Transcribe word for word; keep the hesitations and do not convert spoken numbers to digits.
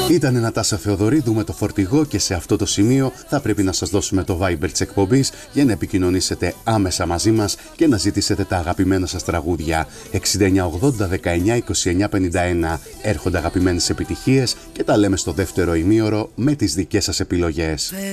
Ήταν η Νατάσα Θεοδωρίδου με το φορτηγό και σε αυτό το σημείο θα πρέπει να σας δώσουμε το Viber της εκπομπής για να επικοινωνήσετε άμεσα μαζί μας και να ζητήσετε τα αγαπημένα σας τραγούδια. εξήντα εννιά ογδόντα δεκαεννιά είκοσι εννιά πενήντα ένα. Έρχονται αγαπημένες επιτυχίες και τα λέμε στο δεύτερο ημίωρο με τις δικές σας επιλογές.